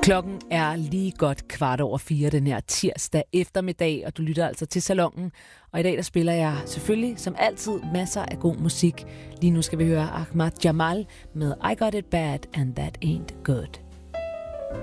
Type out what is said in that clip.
Klokken er lige godt 4:15 den her tirsdag eftermiddag, og du lytter altså til Salonen. Og i dag der spiller jeg selvfølgelig som altid masser af god musik. Lige nu skal vi høre Ahmad Jamal med I Got It Bad and That Ain't Good.